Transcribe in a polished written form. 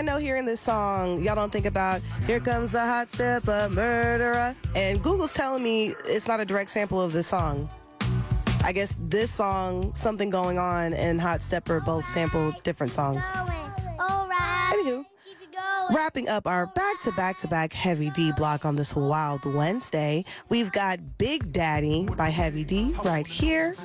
I know hearing this song, y'all don't think about, here comes the hot stepper murderer. And Google's telling me it's not a direct sample of this song. I guess this song, Something Going On, and Hot Stepper both sample different songs. Anywho, wrapping up our back-to-back-to-back Heavy D block on this Wild Wednesday, we've got Big Daddy by Heavy D right here.